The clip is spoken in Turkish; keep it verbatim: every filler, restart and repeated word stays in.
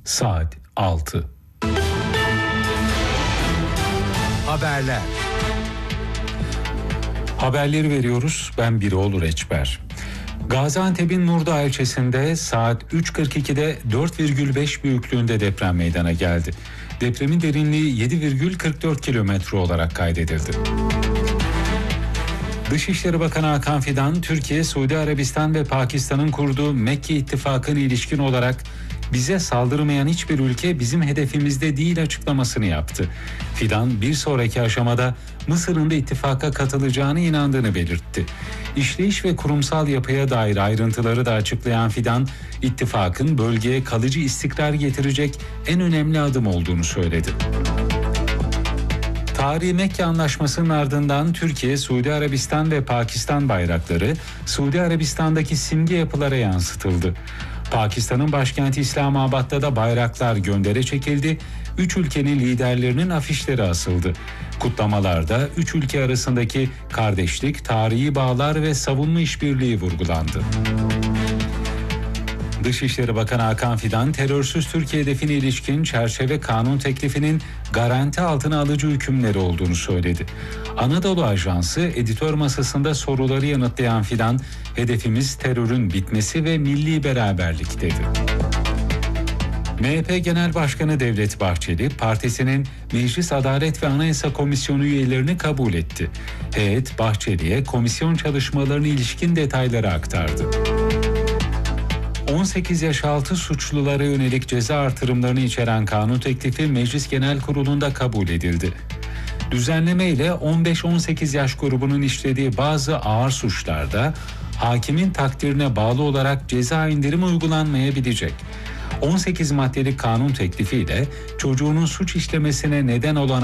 Saat altı. Haberler. Haberleri veriyoruz. Ben Birol Reçber. Gaziantep'in Nurdağ ilçesinde saat üç kırk ikide dört virgül beş büyüklüğünde deprem meydana geldi. Depremin derinliği yedi virgül kırk dört kilometre olarak kaydedildi. Dışişleri Bakanı Hakan Fidan, Türkiye, Suudi Arabistan ve Pakistan'ın kurduğu Mekke İttifakı'na ilişkin olarak bize saldırmayan hiçbir ülke bizim hedefimizde değil açıklamasını yaptı. Fidan, bir sonraki aşamada Mısır'ın da ittifaka katılacağına inandığını belirtti. İşleyiş ve kurumsal yapıya dair ayrıntıları da açıklayan Fidan, ittifakın bölgeye kalıcı istikrar getirecek en önemli adım olduğunu söyledi. Tarihi Mekke Anlaşması'nın ardından Türkiye, Suudi Arabistan ve Pakistan bayrakları Suudi Arabistan'daki simge yapılara yansıtıldı. Pakistan'ın başkenti İslamabad'da da bayraklar göndere çekildi, üç ülkenin liderlerinin afişleri asıldı. Kutlamalarda üç ülke arasındaki kardeşlik, tarihi bağlar ve savunma işbirliği vurgulandı. Dışişleri Bakanı Hakan Fidan, terörsüz Türkiye hedefine ilişkin çerçeve kanun teklifinin garanti altına alıcı hükümleri olduğunu söyledi. Anadolu Ajansı editör masasında soruları yanıtlayan Fidan, hedefimiz terörün bitmesi ve milli beraberlik dedi. M H P Genel Başkanı Devlet Bahçeli, partisinin Meclis Adalet ve Anayasa Komisyonu üyelerini kabul etti. Heyet, Bahçeli'ye komisyon çalışmalarına ilişkin detayları aktardı. on sekiz yaş altı suçlulara yönelik ceza artırımlarını içeren kanun teklifi Meclis Genel Kurulu'nda kabul edildi. Düzenleme ile on beş on sekiz yaş grubunun işlediği bazı ağır suçlarda hakimin takdirine bağlı olarak ceza indirimi uygulanmayabilecek. on sekiz maddelik kanun teklifiyle çocuğunun suç işlemesine neden olan